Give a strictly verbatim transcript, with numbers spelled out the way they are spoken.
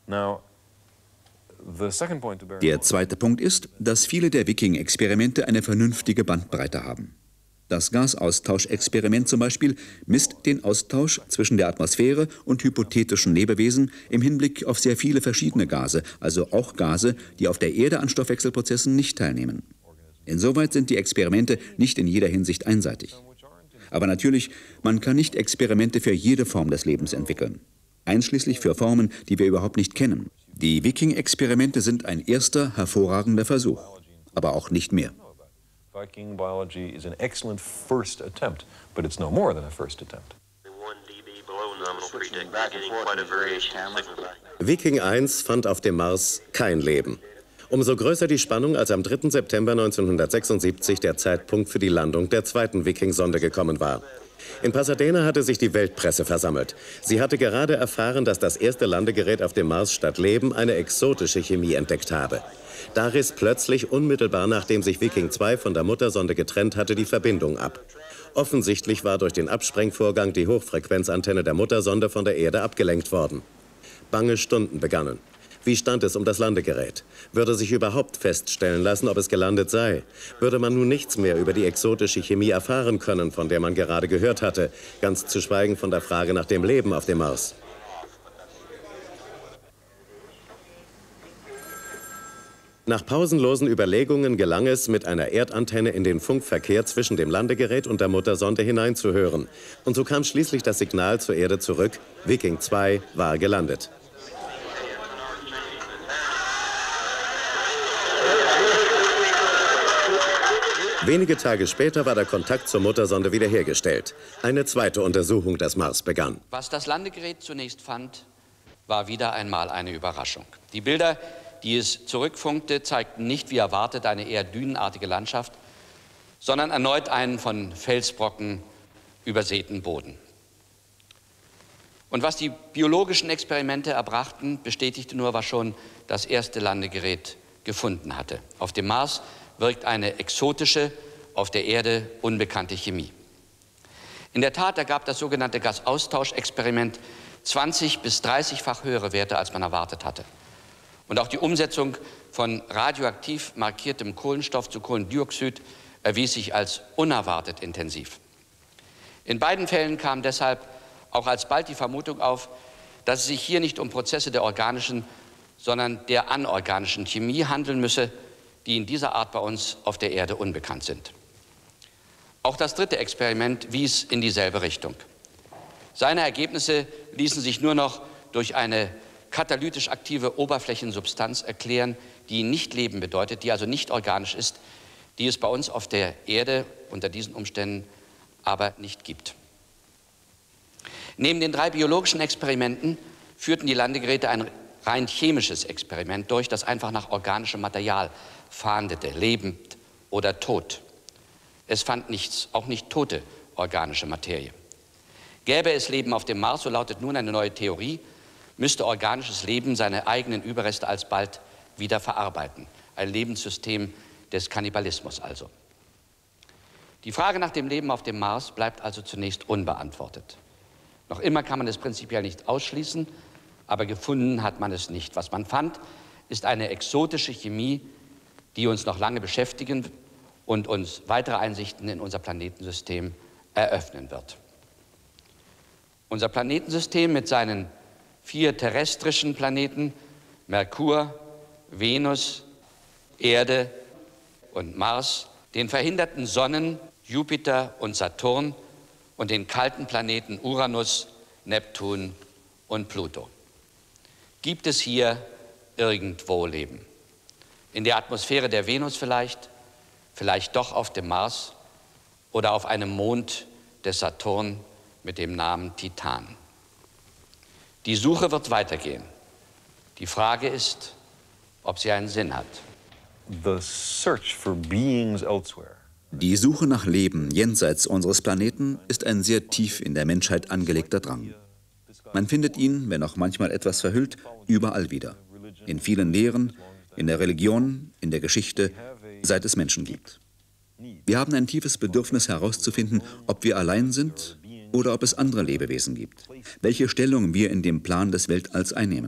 Der zweite Punkt ist, dass viele der Viking-Experimente eine vernünftige Bandbreite haben. Das Gasaustauschexperiment zum Beispiel misst den Austausch zwischen der Atmosphäre und hypothetischen Lebewesen im Hinblick auf sehr viele verschiedene Gase, also auch Gase, die auf der Erde an Stoffwechselprozessen nicht teilnehmen. Insoweit sind die Experimente nicht in jeder Hinsicht einseitig. Aber natürlich, man kann nicht Experimente für jede Form des Lebens entwickeln, einschließlich für Formen, die wir überhaupt nicht kennen. Die Viking-Experimente sind ein erster, hervorragender Versuch, aber auch nicht mehr. Viking biology is an excellent first attempt, but it's no more than a first attempt. Viking eins fand auf dem Mars kein Leben. Umso größer die Spannung, als am dritten September neunzehnhundertsechsundsiebzig der Zeitpunkt für die Landung der zweiten Viking-Sonde gekommen war. In Pasadena hatte sich die Weltpresse versammelt. Sie hatte gerade erfahren, dass das erste Landegerät auf dem Mars statt Leben eine exotische Chemie entdeckt habe. Da riss plötzlich unmittelbar, nachdem sich Viking zwei von der Muttersonde getrennt hatte, die Verbindung ab. Offensichtlich war durch den Absprengvorgang die Hochfrequenzantenne der Muttersonde von der Erde abgelenkt worden. Bange Stunden begannen. Wie stand es um das Landegerät? Würde sich überhaupt feststellen lassen, ob es gelandet sei? Würde man nun nichts mehr über die exotische Chemie erfahren können, von der man gerade gehört hatte, ganz zu schweigen von der Frage nach dem Leben auf dem Mars? Nach pausenlosen Überlegungen gelang es, mit einer Erdantenne in den Funkverkehr zwischen dem Landegerät und der Muttersonde hineinzuhören. Und so kam schließlich das Signal zur Erde zurück: Viking zwei war gelandet. Wenige Tage später war der Kontakt zur Muttersonde wiederhergestellt. Eine zweite Untersuchung des Mars begann. Was das Landegerät zunächst fand, war wieder einmal eine Überraschung. Die Bilder, die es zurückfunkte, zeigten nicht wie erwartet eine eher dünenartige Landschaft, sondern erneut einen von Felsbrocken übersäten Boden. Und was die biologischen Experimente erbrachten, bestätigte nur, was schon das erste Landegerät gefunden hatte. Auf dem Mars wirkt eine exotische, auf der Erde unbekannte Chemie. In der Tat ergab das sogenannte Gasaustauschexperiment zwanzig- bis dreißigfach höhere Werte, als man erwartet hatte. Und auch die Umsetzung von radioaktiv markiertem Kohlenstoff zu Kohlendioxid erwies sich als unerwartet intensiv. In beiden Fällen kam deshalb auch alsbald die Vermutung auf, dass es sich hier nicht um Prozesse der organischen, sondern der anorganischen Chemie handeln müsse, die in dieser Art bei uns auf der Erde unbekannt sind. Auch das dritte Experiment wies in dieselbe Richtung. Seine Ergebnisse ließen sich nur noch durch eine katalytisch aktive Oberflächensubstanz erklären, die nicht Leben bedeutet, die also nicht organisch ist, die es bei uns auf der Erde unter diesen Umständen aber nicht gibt. Neben den drei biologischen Experimenten führten die Landegeräte ein rein chemisches Experiment durch, das einfach nach organischem Material fahndete, lebend oder tot. Es fand nichts, auch nicht tote organische Materie. Gäbe es Leben auf dem Mars, so lautet nun eine neue Theorie, müsste organisches Leben seine eigenen Überreste alsbald wieder verarbeiten. Ein Lebenssystem des Kannibalismus also. Die Frage nach dem Leben auf dem Mars bleibt also zunächst unbeantwortet. Noch immer kann man es prinzipiell nicht ausschließen, aber gefunden hat man es nicht. Was man fand, ist eine exotische Chemie, die uns noch lange beschäftigen und uns weitere Einsichten in unser Planetensystem eröffnen wird. Unser Planetensystem mit seinen vier terrestrischen Planeten, Merkur, Venus, Erde und Mars, den verhinderten Sonnen Jupiter und Saturn und den kalten Planeten Uranus, Neptun und Pluto. Gibt es hier irgendwo Leben? In der Atmosphäre der Venus vielleicht, vielleicht doch auf dem Mars oder auf einem Mond des Saturn mit dem Namen Titan. Die Suche wird weitergehen. Die Frage ist, ob sie einen Sinn hat. The search for beings elsewhere. Die Suche nach Leben jenseits unseres Planeten ist ein sehr tief in der Menschheit angelegter Drang. Man findet ihn, wenn auch manchmal etwas verhüllt, überall wieder. In vielen Lehren, in der Religion, in der Geschichte, seit es Menschen gibt. Wir haben ein tiefes Bedürfnis herauszufinden, ob wir allein sind oder ob es andere Lebewesen gibt, welche Stellung wir in dem Plan des Weltalls einnehmen.